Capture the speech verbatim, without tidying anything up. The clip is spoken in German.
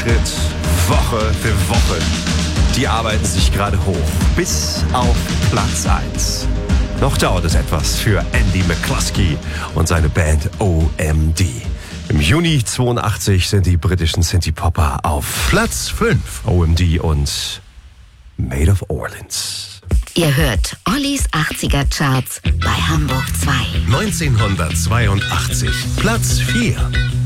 Schritt, Woche für Woche. Die arbeiten sich gerade hoch, bis auf Platz eins. Noch dauert es etwas für Andy McCluskey und seine Band O M D. Im Juni zweiundachtzig sind die britischen Synthie-Popper auf Platz fünf. O M D und Made of Orleans. Ihr hört Ollis achtziger Charts bei Hamburg zwei. neunzehnhundertzweiundachtzig, Platz vier.